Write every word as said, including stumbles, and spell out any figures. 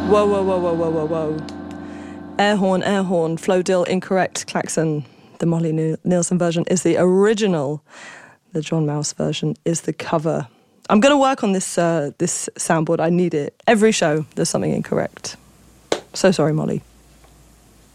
Whoa, whoa, whoa, whoa, whoa, whoa, whoa. Air horn, air horn, Flo Dill, incorrect, klaxon. The Molly Nielsen version is the original. The John Mouse version is the cover. I'm going to work on this uh, this soundboard. I need it. Every show, there's something incorrect. So sorry, Molly.